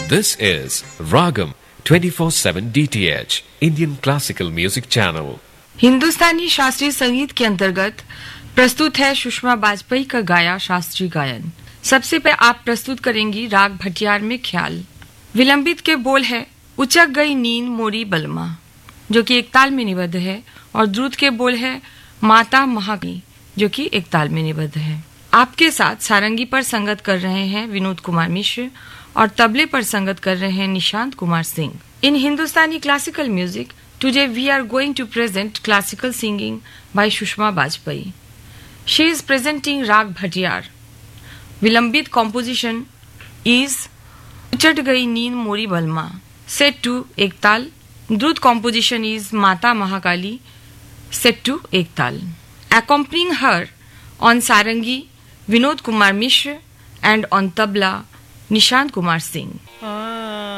This is Ragam 24/7 DTH Indian Classical Music Channel. हिंदुस्तानी शास्त्रीय संगीत के अंतर्गत प्रस्तुत है सुषमा वाजपेयी का गाया शास्त्रीय गायन। सबसे पहले आप प्रस्तुत करेंगी राग भटियार में ख्याल। विलंबित के बोल है उचक गई नींद मोरी बलमा, जो कि एक ताल में निबद्ध है, और द्रुत के बोल है माता महाकी, जो कि एक ताल में निबद्ध है। आपके साथ सारंगी पर संगत कर रहे हैं विनोद कुमार मिश्र और तबले पर संगत कर रहे हैं निशांत कुमार सिंह। इन हिंदुस्तानी classical music, today we are going to present classical singing by Sushma Vajpayee. She is presenting Rag Bhatiyar. Vilambit composition is Uchat Gayi Neend Mori Balma, set to ek tal. Drut composition is Mata Mahakali, set to ek tal. Accompanying her on sarangi Vinod Kumar Mishra and on tabla Nishant Kumar Singh.